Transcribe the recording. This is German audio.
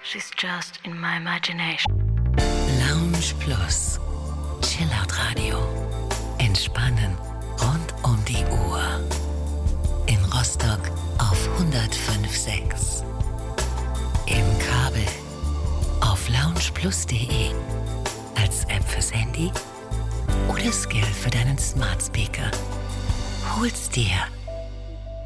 She's just in my imagination. Lounge Plus. Chillout Radio. Entspannen rund um die Uhr. In Rostock auf 105.6. Im Kabel auf loungeplus.de. Als App fürs Handy oder Skill für deinen Smart Speaker. Hol's dir